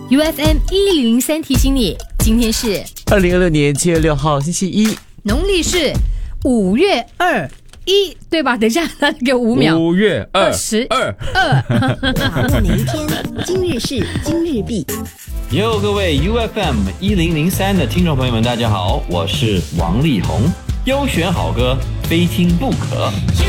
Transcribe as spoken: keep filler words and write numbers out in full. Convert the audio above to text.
U F M 一零零三提醒你，今天是二零二六年七月六号星期一， 农历是五月二一，对吧？等一下，给我五秒。 五月二十二二。 把握每一天，今日事今日毕。 哟，各位 U F M 一零零三的听众朋友们，大家好，我是王力宏，优选好歌，非听不可。